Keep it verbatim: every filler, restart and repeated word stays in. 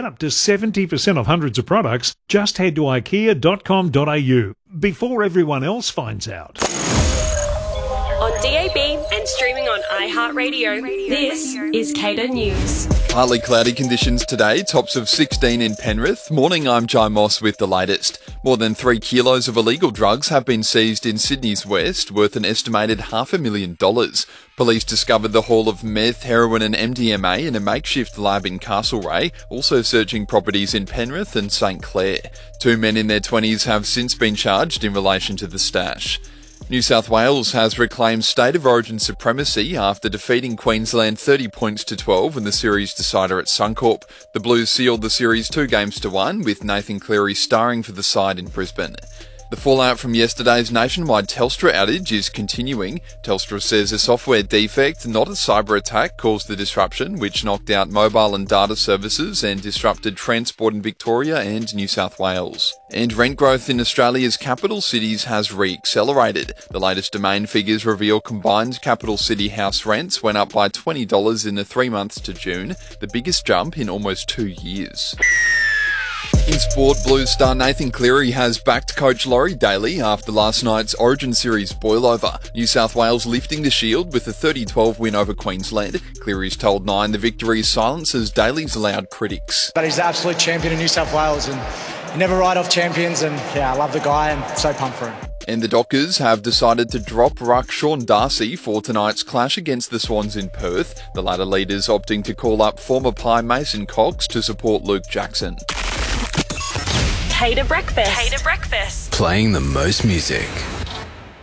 Get up to seventy percent off hundreds of products. Just head to ikea dot com dot a u before everyone else finds out. On D A B and streaming on iHeartRadio, this is Cater News. Partly cloudy conditions today, tops of sixteen in Penrith. Morning, I'm Jai Moss with the latest. More than three kilos of illegal drugs have been seized in Sydney's west, worth an estimated half a million dollars. Police discovered the haul of meth, heroin and M D M A in a makeshift lab in Castlereagh, also searching properties in Penrith and St Clair. Two men in their twenties have since been charged in relation to the stash. New South Wales has reclaimed State of Origin supremacy after defeating Queensland thirty points to twelve in the series decider at Suncorp. The Blues sealed the series two games to one, with Nathan Cleary starring for the side in Brisbane. The fallout from yesterday's nationwide Telstra outage is continuing. Telstra says a software defect, not a cyber attack, caused the disruption, which knocked out mobile and data services and disrupted transport in Victoria and New South Wales. And rent growth in Australia's capital cities has re-accelerated. The latest Domain figures reveal combined capital city house rents went up by twenty dollars in the three months to June, the biggest jump in almost two years. In sport, Blues star Nathan Cleary has backed coach Laurie Daly after last night's Origin Series boil-over. New South Wales lifting the shield with a thirty twelve win over Queensland. Cleary's told Nine the victory silences Daly's loud critics. But he's the absolute champion of New South Wales and you never write off champions, and yeah, I love the guy and so pumped for him. And the Dockers have decided to drop ruck Sean Darcy for tonight's clash against the Swans in Perth. The latter leaders opting to call up former Pie Mason Cox to support Luke Jackson. Cater Breakfast. Cater Breakfast. Playing the most music.